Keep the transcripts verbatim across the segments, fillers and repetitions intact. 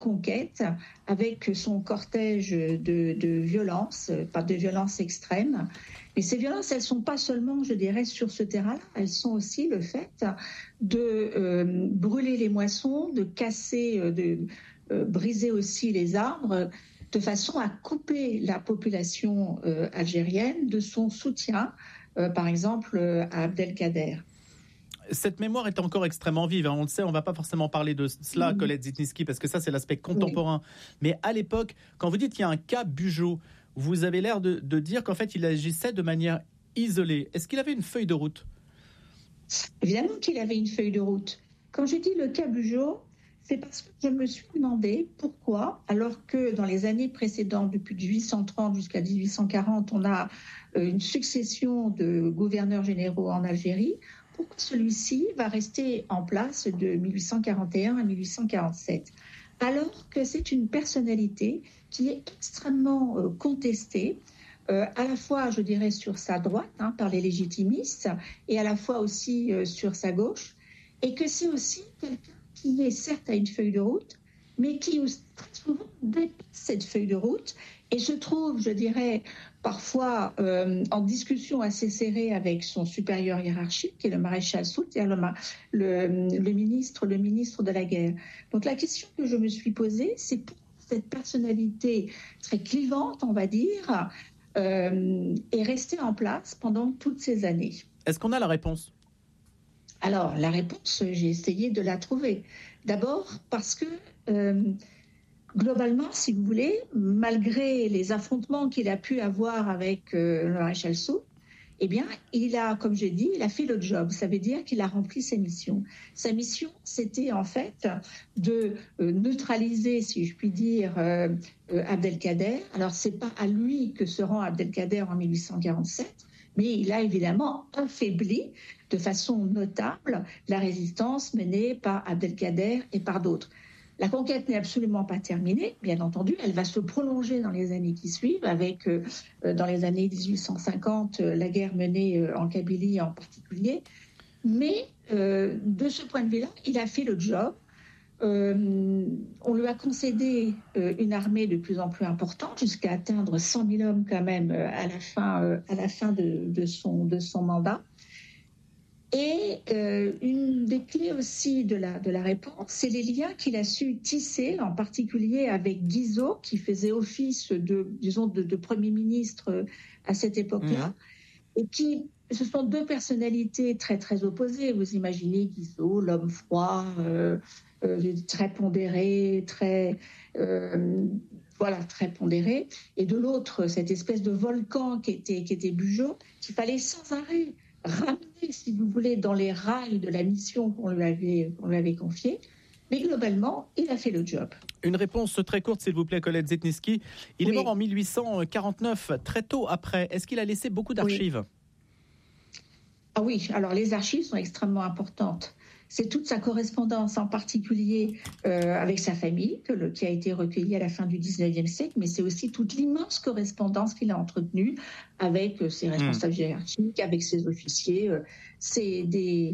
conquête avec son cortège de, de violences, pas de violences extrêmes. Mais ces violences, elles ne sont pas seulement, je dirais, sur ce terrain-là, elles sont aussi le fait de euh, brûler les moissons, de casser, de euh, briser aussi les arbres, de façon à couper la population euh, algérienne de son soutien, euh, par exemple, euh, à Abdelkader. Cette mémoire est encore extrêmement vive, hein. On le sait, on ne va pas forcément parler de cela, mmh. Colette Zitnitsky, parce que ça, c'est l'aspect contemporain. Oui. Mais à l'époque, quand vous dites qu'il y a un cas Bugeaud, vous avez l'air de, de dire qu'en fait, il agissait de manière isolée. Est-ce qu'il avait une feuille de route ? Évidemment qu'il avait une feuille de route. Quand je dis le cas Bugeaud, c'est parce que je me suis demandé pourquoi, alors que dans les années précédentes, depuis dix-huit cent trente jusqu'à dix-huit cent quarante, on a une succession de gouverneurs généraux en Algérie, pourquoi celui-ci va rester en place de mille huit cent quarante et un à mille huit cent quarante-sept, alors que c'est une personnalité qui est extrêmement euh, contestée, euh, à la fois, je dirais, sur sa droite, hein, par les légitimistes, et à la fois aussi euh, sur sa gauche, et que c'est aussi quelqu'un qui est certes à une feuille de route, mais qui très souvent dépasse cette feuille de route et se trouve, je dirais, parfois euh, en discussion assez serrée avec son supérieur hiérarchique, qui est le maréchal Soult, c'est-à-dire le, le, le, ministre, le ministre de la guerre. Donc la question que je me suis posée, c'est pourquoi cette personnalité très clivante, on va dire, euh, est restée en place pendant toutes ces années. Est-ce qu'on a la réponse ? Alors, la réponse, j'ai essayé de la trouver. D'abord parce que, euh, globalement, si vous voulez, malgré les affrontements qu'il a pu avoir avec euh, le maréchal Soult, eh bien, il a, comme j'ai dit, il a fait le job. Ça veut dire qu'il a rempli ses missions. Sa mission, c'était en fait de euh, neutraliser, si je puis dire, euh, euh, Abdelkader. Alors, c'est pas à lui que se rend Abdelkader en mille huit cent quarante-sept, mais il a évidemment affaibli de façon notable la résistance menée par Abdelkader et par d'autres. La conquête n'est absolument pas terminée, bien entendu, elle va se prolonger dans les années qui suivent, avec, euh, dans les années dix-huit cent cinquante, euh, la guerre menée euh, en Kabylie en particulier. Mais euh, de ce point de vue-là, il a fait le job. Euh, on lui a concédé euh, une armée de plus en plus importante, jusqu'à atteindre cent mille hommes quand même euh, à la fin, euh, à la fin de, de, son, de son mandat. Et euh, une des clés aussi de la, de la réponse, c'est les liens qu'il a su tisser, en particulier avec Guizot, qui faisait office de, disons, de, de Premier ministre à cette époque-là, mmh. et qui, ce sont deux personnalités très, très opposées. Vous imaginez Guizot, l'homme froid, euh, euh, très pondéré, très... Euh, Voilà, très pondéré. Et de l'autre, cette espèce de volcan qui était, qui était Bugeaud, qu'il fallait sans arrêt ramener, si vous voulez, dans les rails de la mission qu'on lui avait, qu'on lui avait confiée. Mais globalement, il a fait le job. Une réponse très courte, s'il vous plaît, Colette Zitnitsky. Il oui. est mort en mille huit cent quarante-neuf, très tôt après. Est-ce qu'il a laissé beaucoup d'archives ? Oui. Ah oui, alors les archives sont extrêmement importantes. C'est toute sa correspondance, en particulier euh, avec sa famille, que le, qui a été recueillie à la fin du dix-neuvième siècle, mais c'est aussi toute l'immense correspondance qu'il a entretenue avec euh, ses responsables mmh. hiérarchiques, avec ses officiers. Euh, c'est des...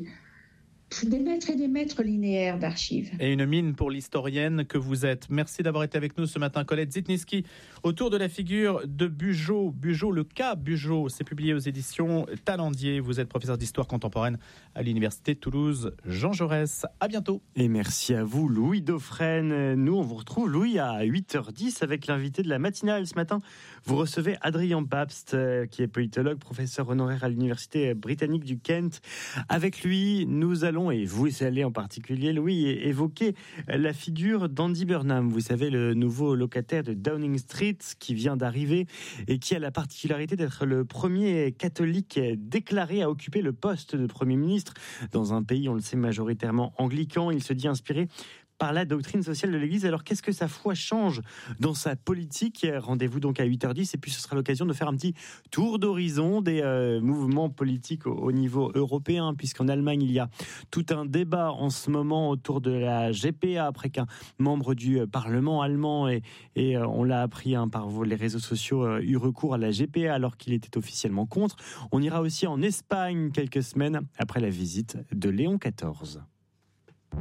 des maîtres et des maîtres linéaires d'archives. Et une mine pour l'historienne que vous êtes. Merci d'avoir été avec nous ce matin, Colette Zitnitsky, autour de la figure de Bugeaud. Bugeaud, le cas Bugeaud, c'est publié aux éditions Talendier. Vous êtes professeur d'histoire contemporaine à l'université de Toulouse. Jean Jaurès, à bientôt. Et merci à vous, Louis Dauphren. Nous, on vous retrouve, Louis, à huit heures dix avec l'invité de la matinale. Ce matin, vous recevez Adrien Pabst, qui est politologue, professeur honoraire à l'université britannique du Kent. Avec lui, nous allons et vous allez en particulier, Louis, évoquer la figure d'Andy Burnham. Vous savez, le nouveau locataire de Downing Street qui vient d'arriver et qui a la particularité d'être le premier catholique déclaré à occuper le poste de Premier ministre dans un pays, on le sait, majoritairement anglican. Il se dit inspiré par la doctrine sociale de l'Église. Alors, qu'est-ce que sa foi change dans sa politique ? Rendez-vous donc à huit heures dix et puis ce sera l'occasion de faire un petit tour d'horizon des euh, mouvements politiques au, au niveau européen, puisqu'en Allemagne, il y a tout un débat en ce moment autour de la G P A, après qu'un membre du Parlement allemand, et, et euh, on l'a appris hein, par les réseaux sociaux, euh, eu recours à la G P A alors qu'il était officiellement contre. On ira aussi en Espagne quelques semaines après la visite de Léon quatorze.